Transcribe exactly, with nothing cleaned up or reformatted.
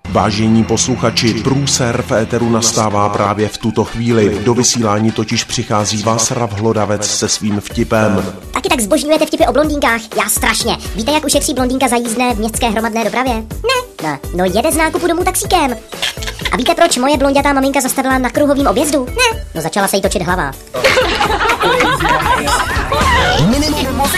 Vážení posluchači, průser v éteru nastává právě v tuto chvíli. Do vysílání totiž přichází Václav Hlodavec se svým vtipem. Taky tak zbožňujete vtipy o blondýnkách? Já strašně. Víte, jak ušetří blondýnka za jízdné v městské hromadné dopravě? Ne. Ne. No jede z nákupu domů taxíkem. A víte, proč moje blondětá maminka zastavila na kruhovém objezdu? Ne. No začala se jí točit hlava.